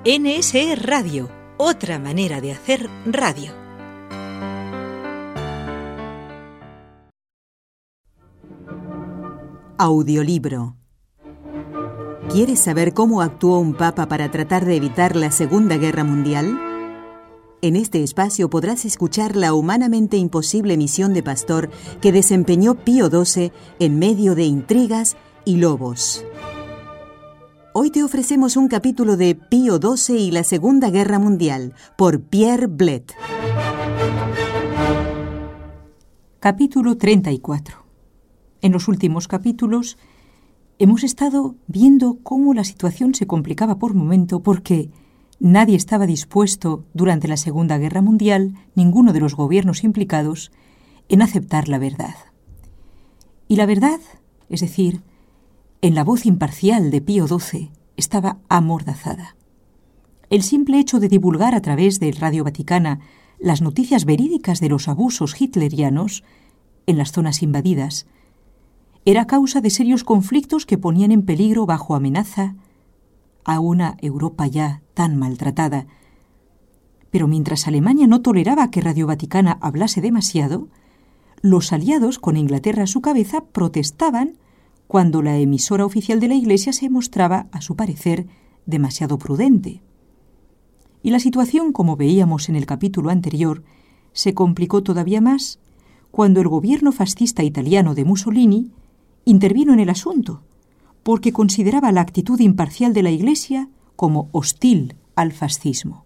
NSE Radio, otra manera de hacer radio. Audiolibro. ¿Quieres saber cómo actuó un papa para tratar de evitar la Segunda Guerra Mundial? En este espacio podrás escuchar la humanamente imposible misión de pastor que desempeñó Pío XII en medio de intrigas y lobos. Hoy te ofrecemos un capítulo de Pío XII y la Segunda Guerra Mundial, por Pierre Blett. Capítulo 34. En los últimos capítulos hemos estado viendo cómo la situación se complicaba por momento porque nadie estaba dispuesto durante la Segunda Guerra Mundial, ninguno de los gobiernos implicados, en aceptar la verdad. Y la verdad, es decir, en la voz imparcial de Pío XII, estaba amordazada. El simple hecho de divulgar a través de Radio Vaticana las noticias verídicas de los abusos hitlerianos en las zonas invadidas era causa de serios conflictos que ponían en peligro bajo amenaza a una Europa ya tan maltratada. Pero mientras Alemania no toleraba que Radio Vaticana hablase demasiado, los aliados, con Inglaterra a su cabeza, protestaban cuando la emisora oficial de la Iglesia se mostraba, a su parecer, demasiado prudente. Y la situación, como veíamos en el capítulo anterior, se complicó todavía más cuando el gobierno fascista italiano de Mussolini intervino en el asunto, porque consideraba la actitud imparcial de la Iglesia como hostil al fascismo.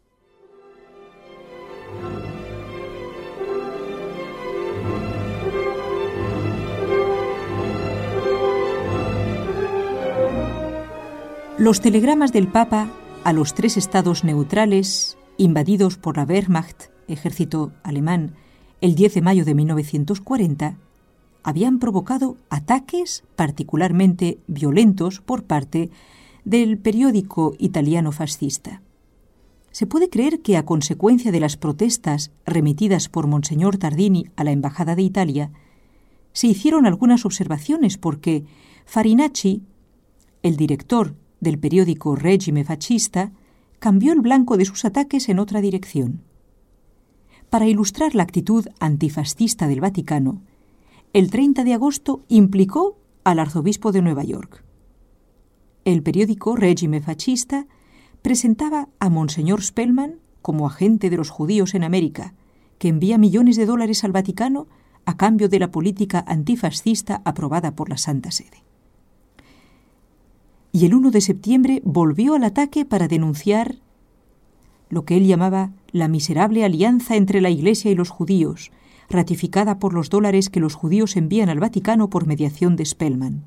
Los telegramas del Papa a los 3 estados neutrales invadidos por la Wehrmacht, ejército alemán, el 10 de mayo de 1940, habían provocado ataques particularmente violentos por parte del periódico italiano fascista. Se puede creer que a consecuencia de las protestas remitidas por Monseñor Tardini a la Embajada de Italia, se hicieron algunas observaciones porque Farinacci, el director del periódico Regime Fascista, cambió el blanco de sus ataques en otra dirección. Para ilustrar la actitud antifascista del Vaticano, el 30 de agosto implicó al arzobispo de Nueva York. El periódico Regime Fascista presentaba a Monseñor Spellman como agente de los judíos en América, que envía millones de dólares al Vaticano a cambio de la política antifascista aprobada por la Santa Sede. Y el 1 de septiembre volvió al ataque para denunciar lo que él llamaba la miserable alianza entre la Iglesia y los judíos, ratificada por los dólares que los judíos envían al Vaticano por mediación de Spellman.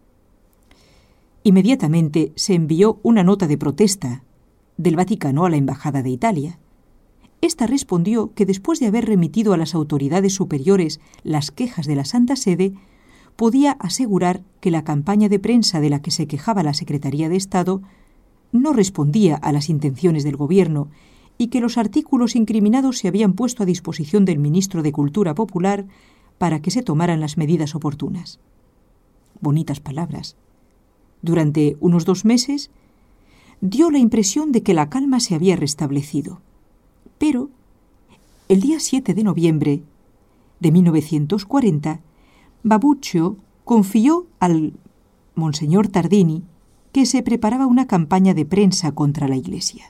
Inmediatamente se envió una nota de protesta del Vaticano a la Embajada de Italia. Esta respondió que después de haber remitido a las autoridades superiores las quejas de la Santa Sede, podía asegurar que la campaña de prensa de la que se quejaba la Secretaría de Estado no respondía a las intenciones del gobierno y que los artículos incriminados se habían puesto a disposición del ministro de Cultura Popular para que se tomaran las medidas oportunas. Bonitas palabras. Durante unos 2 meses dio la impresión de que la calma se había restablecido. Pero el día 7 de noviembre de 1940, Babuccio confió al Monseñor Tardini que se preparaba una campaña de prensa contra la Iglesia.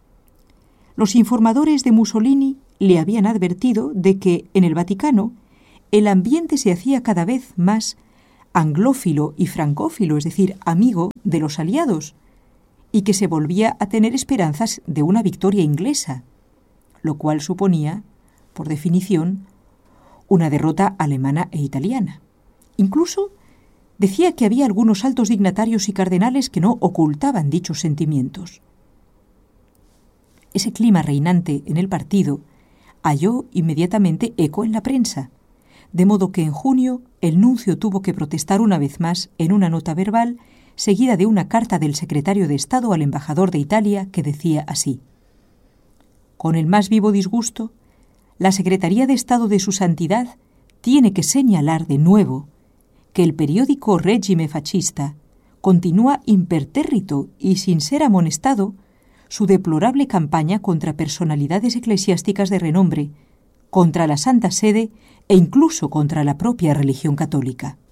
Los informadores de Mussolini le habían advertido de que en el Vaticano el ambiente se hacía cada vez más anglófilo y francófilo, es decir, amigo de los aliados, y que se volvía a tener esperanzas de una victoria inglesa, lo cual suponía, por definición, una derrota alemana e italiana. Incluso decía que había algunos altos dignatarios y cardenales que no ocultaban dichos sentimientos. Ese clima reinante en el partido halló inmediatamente eco en la prensa, de modo que en junio el nuncio tuvo que protestar una vez más en una nota verbal seguida de una carta del secretario de Estado al embajador de Italia que decía así: «Con el más vivo disgusto, la Secretaría de Estado de Su Santidad tiene que señalar de nuevo que el periódico Regime Fascista continúa impertérrito y sin ser amonestado su deplorable campaña contra personalidades eclesiásticas de renombre, contra la Santa Sede e incluso contra la propia religión católica.